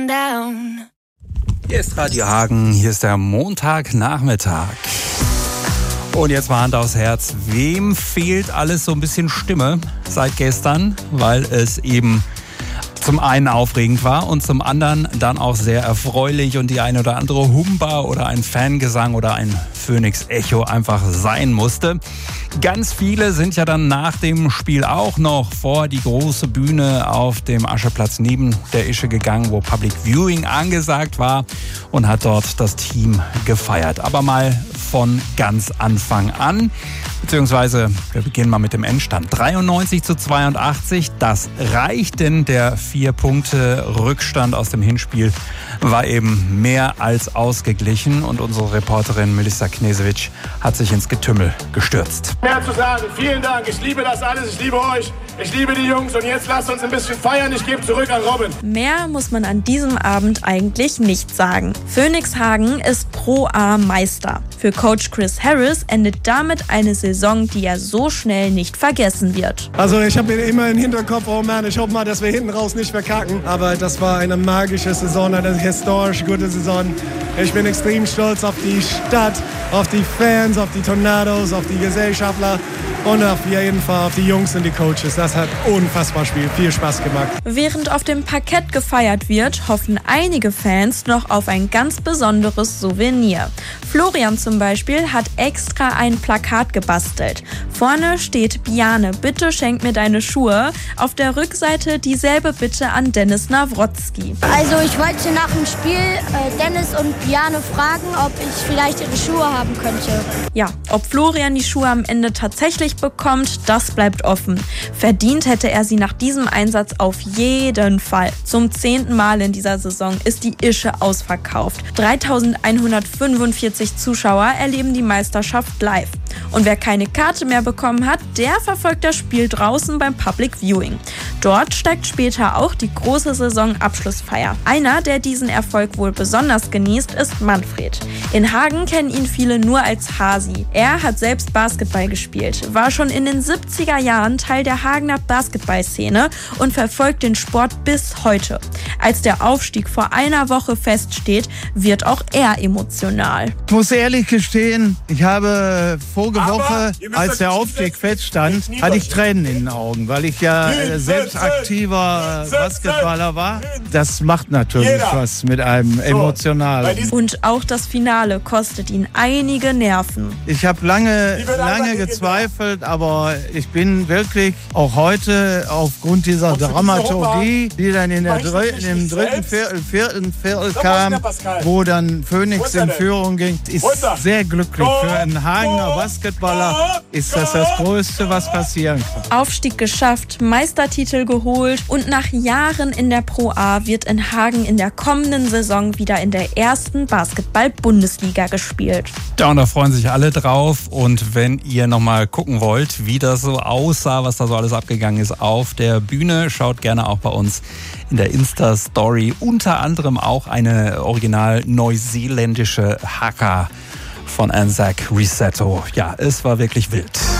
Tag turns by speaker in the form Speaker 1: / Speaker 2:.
Speaker 1: going down.
Speaker 2: Hier ist Radio Hagen, hier ist der Montagnachmittag. Und jetzt mal Hand aufs Herz. Wem fehlt alles so ein bisschen Stimme seit gestern? Weil es eben zum einen aufregend war und zum anderen dann auch sehr erfreulich und die eine oder andere Humba oder ein Fangesang oder ein Phoenix-Echo einfach sein musste. Ganz viele sind ja dann nach dem Spiel auch noch vor die große Bühne auf dem Ascheplatz neben der Ische gegangen, wo Public Viewing angesagt war und hat dort das Team gefeiert. Aber mal von ganz Anfang an, beziehungsweise wir beginnen mal mit dem Endstand. 93-82, das reicht, denn der 4-Punkte-Rückstand aus dem Hinspiel war eben mehr als ausgeglichen und unsere Reporterin Melissa Knesewitsch hat sich ins Getümmel gestürzt.
Speaker 3: Mehr zu sagen. Vielen Dank. Ich liebe das alles. Ich liebe euch. Ich liebe die Jungs. Und jetzt lasst uns ein bisschen feiern. Ich gebe zurück an Robin.
Speaker 4: Mehr muss man an diesem Abend eigentlich nicht sagen. Phoenix Hagen ist Pro A Meister. Für Coach Chris Harris endet damit eine Saison, die er so schnell nicht vergessen wird.
Speaker 5: Also ich habe mir immer im Hinterkopf, oh Mann, ich hoffe mal, dass wir hinten raus nicht verkacken. Aber das war eine magische Saison, eine historisch gute Saison. Ich bin extrem stolz auf die Stadt, auf die Fans, auf die Tornados, auf die Gesellschaftler und auf jeden Fall auf die Jungs und die Coaches. Das hat unfassbar viel Spaß gemacht.
Speaker 4: Während auf dem Parkett gefeiert wird, hoffen einige Fans noch auf ein ganz besonderes Souvenir. Florian zum Beispiel hat extra ein Plakat gebastelt. Vorne steht Bjarne, bitte schenk mir deine Schuhe. Auf der Rückseite dieselbe Bitte an Dennis Nawrotzki.
Speaker 6: Also ich wollte nach dem Spiel Dennis und Bjarne fragen, ob ich vielleicht ihre Schuhe haben könnte.
Speaker 4: Ja, ob Florian die Schuhe am Ende tatsächlich bekommt, das bleibt offen. Verdient hätte er sie nach diesem Einsatz auf jeden Fall. Zum 10. Mal in dieser Saison ist die Ische ausverkauft. 3145 Zuschauer erleben die Meisterschaft live. Und wer keine Karte mehr bekommen hat, der verfolgt das Spiel draußen beim Public Viewing. Dort steigt später auch die große Saisonabschlussfeier. Einer, der diesen Erfolg wohl besonders genießt, ist Manfred. In Hagen kennen ihn viele nur als Hasi. Er hat selbst Basketball gespielt, war schon in den 70er Jahren Teil der Hagener Basketballszene und verfolgt den Sport bis heute. Als der Aufstieg vor einer Woche feststeht, wird auch er emotional.
Speaker 7: Ich muss ehrlich gestehen, ich habe vorige Woche, als der Aufstieg feststand, hatte ich Tränen in den Augen, weil ich ja selbst aktiver Basketballer war. Das macht natürlich was mit einem emotional.
Speaker 4: Und auch das Finale kostet ihn einige Nerven.
Speaker 7: Ich habe lange gezweifelt, aber ich bin wirklich auch heute aufgrund dieser Dramaturgie, die dann im dritten vierten Viertel kam, wo dann Phoenix in Führung ging, ist sehr glücklich. Für einen Hagener Basketballer ist das Größte, was passieren kann.
Speaker 4: Aufstieg geschafft, Meistertitel geholt und nach Jahren in der Pro A wird in Hagen in der kommenden Saison wieder in der ersten Basketball-Bundesliga gespielt.
Speaker 2: Ja, und da freuen sich alle drauf. Und wenn ihr nochmal gucken wollt, wie das so aussah, was da so alles abgegangen ist auf der Bühne, schaut gerne auch bei uns in der Insta-Story. Unter anderem auch eine original neuseeländische Haka von Anzac Risetto. Ja, es war wirklich wild.